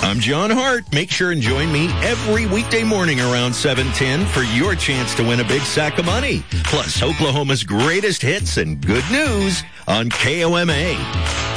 I'm John Hart. Make sure and join me every weekday morning around 7:10 for your chance to win a big sack of money. Plus, Oklahoma's greatest hits and good news on KOMA.